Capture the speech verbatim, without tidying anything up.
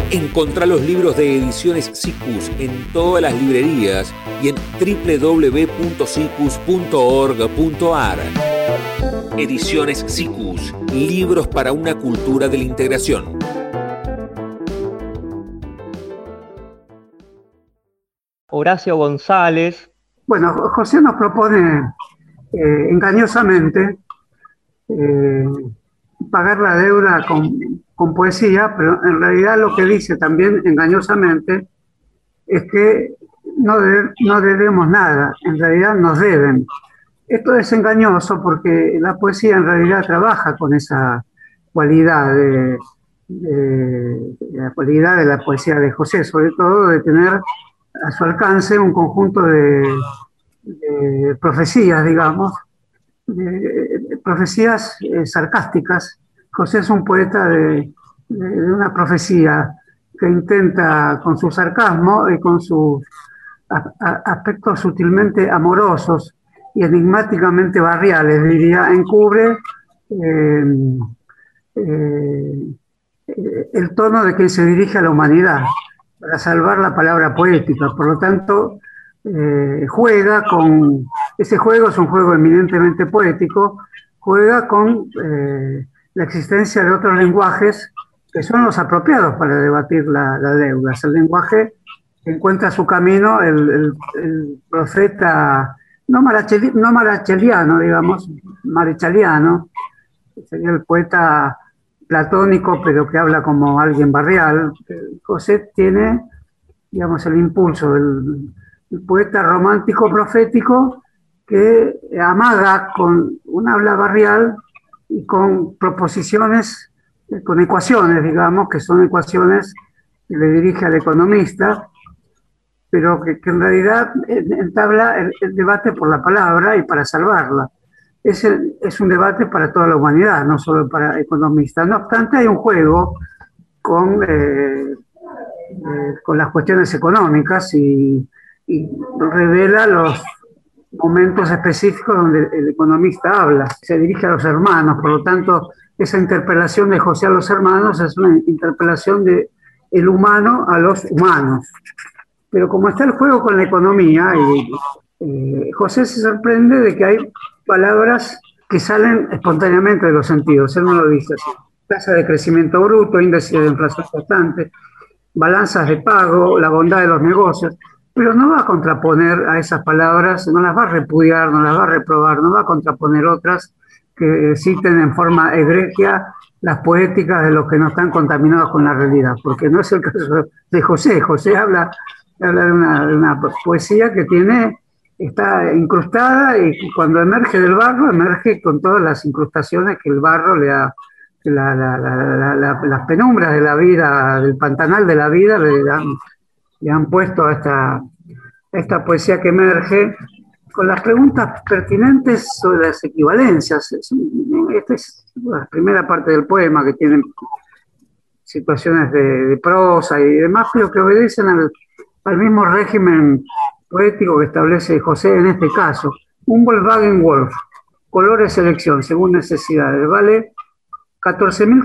Encontrá los libros de Ediciones Siccus en todas las librerías y en doble u doble u doble u punto siccus punto org punto a r. Ediciones Siccus, libros para una cultura de la integración. Horacio González. Bueno, José nos propone eh, engañosamente eh, pagar la deuda con, con poesía, pero en realidad lo que dice también engañosamente es que no, de, no debemos nada, en realidad nos deben. Esto es engañoso porque la poesía en realidad trabaja con esa cualidad de, de, de la cualidad de la poesía de José, sobre todo de tener a su alcance un conjunto de, de profecías, digamos, de, de profecías eh, sarcásticas. José es un poeta de, de, de una profecía que intenta, con su sarcasmo y con sus a, a, aspectos sutilmente amorosos y enigmáticamente barriales, diría, encubre eh, eh, el tono de quien se dirige a la humanidad para salvar la palabra poética. Por lo tanto, eh, juega con, ese juego es un juego eminentemente poético, juega con eh, la existencia de otros lenguajes que son los apropiados para debatir la, la deuda. Es el lenguaje que encuentra su camino el, el, el profeta, no, maracheli, no maracheliano, digamos, marechaliano, que sería el poeta platónico, pero que habla como alguien barrial. José tiene, digamos, el impulso del, del poeta romántico profético que amaga con un habla barrial y con proposiciones, con ecuaciones, digamos, que son ecuaciones que le dirige al economista, pero que, que en realidad entabla el, el debate por la palabra y para salvarla. Es, el, es un debate para toda la humanidad, no solo para economistas. No obstante, hay un juego con, eh, eh, con las cuestiones económicas y, y revela los momentos específicos donde el economista habla. Se dirige a los hermanos, por lo tanto, esa interpelación de José a los hermanos es una interpelación de el humano a los humanos. Pero como está el juego con la economía, y, eh, José se sorprende de que hay palabras que salen espontáneamente de los sentidos. Él no lo dice así. Tasa de crecimiento bruto, índice de inflación constante, balanzas de pago, la bondad de los negocios, pero no va a contraponer a esas palabras, no las va a repudiar, no las va a reprobar, no va a contraponer otras que citen en forma egregia las poéticas de los que no están contaminados con la realidad, porque no es el caso de José. José habla, habla de, una, de una poesía que tiene... está incrustada y cuando emerge del barro, emerge con todas las incrustaciones que el barro le ha, la, la, la, la, la, las penumbras de la vida, del pantanal de la vida, le han, le han puesto a esta, a esta poesía que emerge con las preguntas pertinentes sobre las equivalencias. Esta es la primera parte del poema, que tiene situaciones de, de prosa y demás, pero que obedecen al, al mismo régimen poético que establece José en este caso. Un Volkswagen Golf, colores selección, según necesidades, vale catorce mil